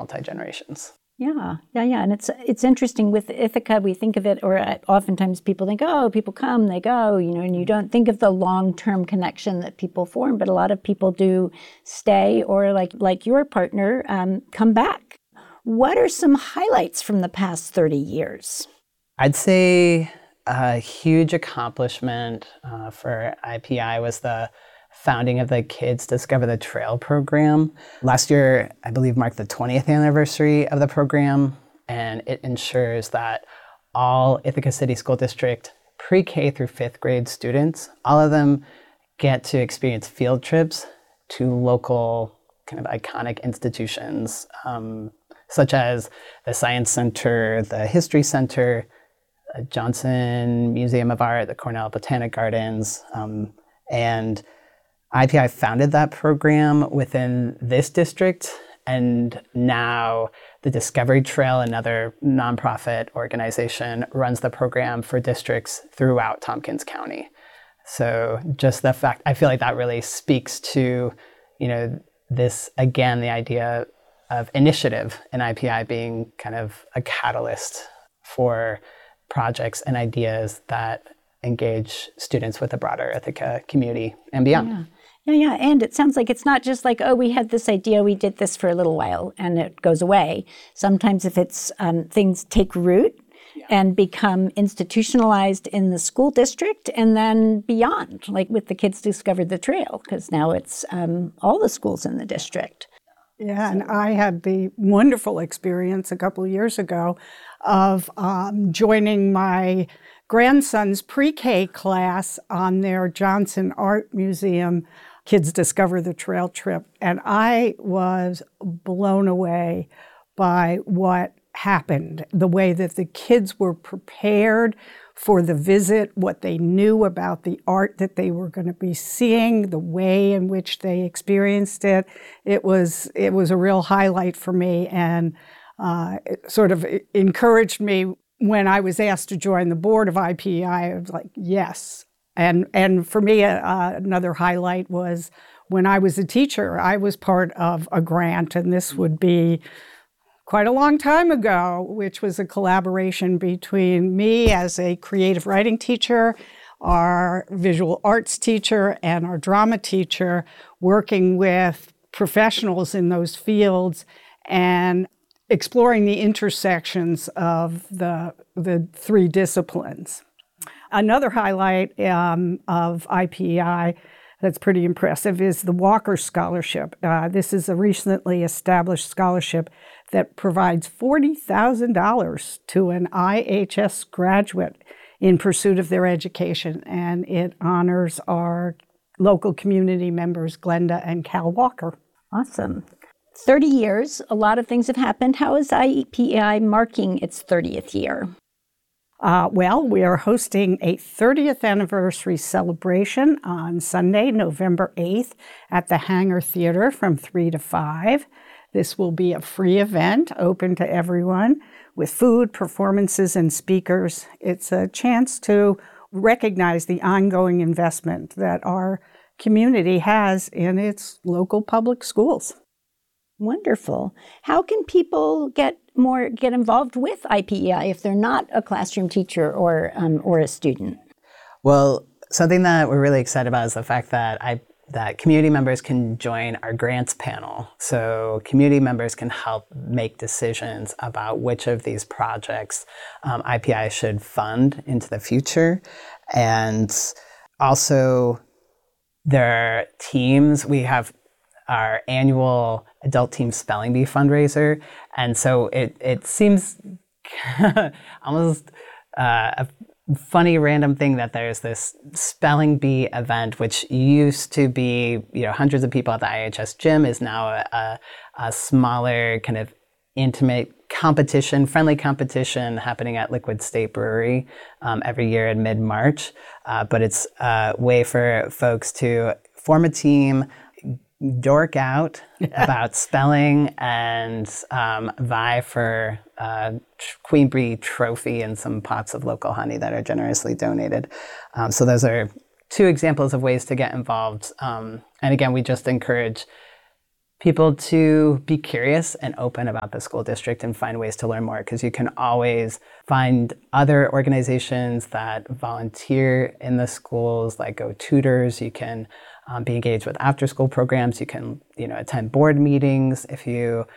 multi-generations. Yeah. And it's interesting with Ithaca, we think of it, or oftentimes people think, oh, people come, they go, and you don't think of the long-term connection that people form, but a lot of people do stay or like your partner, come back. What are some highlights from the past 30 years? I'd say a huge accomplishment for IPI was the founding of the Kids Discover the Trail program. Last year, I believe, marked the 20th anniversary of the program, and it ensures that all Ithaca City School District pre-K through 5th grade students, all of them get to experience field trips to local kind of iconic institutions, such as the Science Center, the History Center, Johnson Museum of Art, the Cornell Botanic Gardens, and IPI founded that program within this district, and now the Discovery Trail, another nonprofit organization, runs the program for districts throughout Tompkins County. So just the fact, I feel like that really speaks to, this, again, the idea of initiative in IPI being kind of a catalyst for projects and ideas that engage students with the broader Ithaca community and beyond. Yeah. And it sounds like it's not just like, oh, we had this idea, we did this for a little while, and it goes away. Sometimes if it's things take root and become institutionalized in the school district and then beyond, like with the Kids Discovered the Trail, because now it's all the schools in the district. Yeah, and I had the wonderful experience a couple of years ago of joining my grandson's pre-K class on their Johnson Art Museum Kids Discover the Trail trip. And I was blown away by what happened, the way that the kids were prepared for the visit, what they knew about the art that they were going to be seeing, the way in which they experienced it. It was a real highlight for me, and it sort of encouraged me when I was asked to join the board of IPI. I was like, yes. And for me, another highlight was when I was a teacher, I was part of a grant, and this would be quite a long time ago, which was a collaboration between me as a creative writing teacher, our visual arts teacher, and our drama teacher, working with professionals in those fields and exploring the intersections of the three disciplines. Another highlight of IPEI that's pretty impressive is the Walker Scholarship. This is a recently established scholarship that provides $40,000 to an IHS graduate in pursuit of their education, and it honors our local community members, Glenda and Cal Walker. Awesome. 30 years, a lot of things have happened. How is IPEI marking its 30th year? Well, we are hosting a 30th anniversary celebration on Sunday, November 8th at the Hangar Theater from 3 to 5. This will be a free event open to everyone with food, performances, and speakers. It's a chance to recognize the ongoing investment that our community has in its local public schools. Wonderful. How can people get involved with IPEI if they're not a classroom teacher or a student? Well, something that we're really excited about is the fact that community members can join our grants panel. So community members can help make decisions about which of these projects IPI should fund into the future. And also there are teams. We have our annual Adult Team Spelling Bee fundraiser. And so it seems almost a funny random thing that there's this Spelling Bee event, which used to be, hundreds of people at the IHS gym, is now a smaller kind of intimate competition, friendly competition happening at Liquid State Brewery every year in mid-March. But it's a way for folks to form a team, dork out about spelling, and vie for Queen Bee trophy and some pots of local honey that are generously donated. So those are two examples of ways to get involved. And again, we just encourage people to be curious and open about the school district and find ways to learn more, because you can always find other organizations that volunteer in the schools, like Go Tutors. You can be engaged with after-school programs. You can, attend board meetings. If you